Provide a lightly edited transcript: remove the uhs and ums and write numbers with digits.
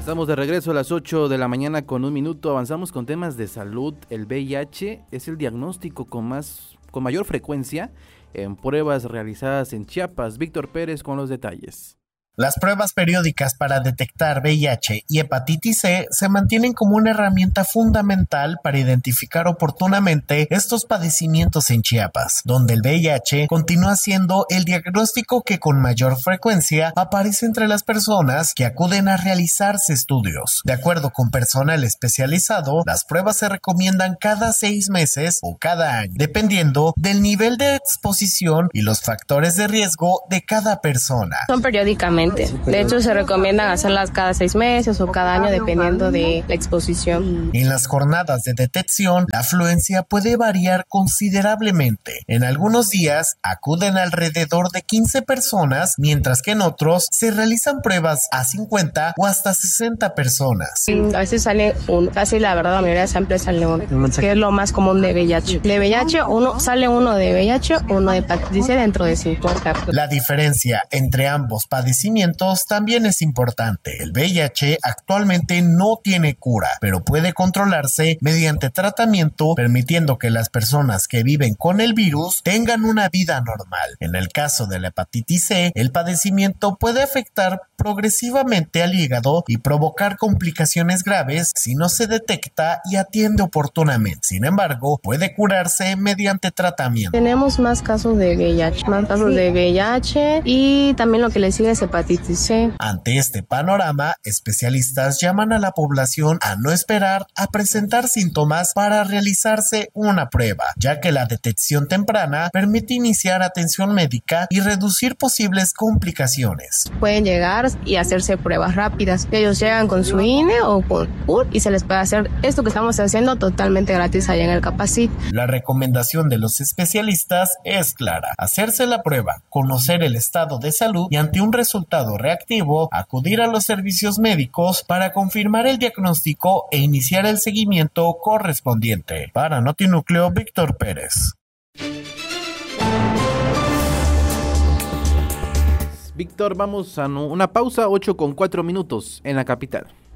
Estamos de regreso a las 8 de la mañana con un minuto. Avanzamos con temas de salud. El VIH es el diagnóstico con mayor frecuencia en pruebas realizadas en Chiapas. Víctor Pérez con los detalles. Las pruebas periódicas para detectar VIH y hepatitis C se mantienen como una herramienta fundamental para identificar oportunamente estos padecimientos en Chiapas, donde el VIH continúa siendo el diagnóstico que con mayor frecuencia aparece entre las personas que acuden a realizarse estudios. De acuerdo con personal especializado, las pruebas se recomiendan cada 6 meses o cada año, dependiendo del nivel de exposición y los factores de riesgo de cada persona. Son periódicamente. De hecho, se recomiendan hacerlas cada 6 meses o cada año, dependiendo de la exposición. En las jornadas de detección, la afluencia puede variar considerablemente. En algunos días acuden alrededor de 15 personas, mientras que en otros se realizan pruebas a 50 o hasta 60 personas. A veces sale casi la verdad, la mayoría siempre sale uno, que es lo más común de VIH. De VIH, sale uno de VIH, uno de hepatitis C dentro de 50. La diferencia entre ambos padecimientos también es importante. El VIH actualmente no tiene cura, pero puede controlarse mediante tratamiento, permitiendo que las personas que viven con el virus tengan una vida normal. En el caso de la hepatitis C, el padecimiento puede afectar progresivamente al hígado y provocar complicaciones graves si no se detecta y atiende oportunamente. Sin embargo, puede curarse mediante tratamiento. Tenemos más casos de VIH, y también lo que le sigue es hepatitis C. Ante este panorama, especialistas llaman a la población a no esperar a presentar síntomas para realizarse una prueba, ya que la detección temprana permite iniciar atención médica y reducir posibles complicaciones. Pueden llegar y hacerse pruebas rápidas. Ellos llegan con su INE o con PUR y se les puede hacer esto que estamos haciendo totalmente gratis allá en el Capacit. La recomendación de los especialistas es clara: hacerse la prueba, conocer el estado de salud y ante un resultado reactivo, acudir a los servicios médicos para confirmar el diagnóstico e iniciar el seguimiento correspondiente. Para Notinúcleo, Víctor Pérez. Víctor, vamos a una pausa, 8 con 4 minutos en la capital.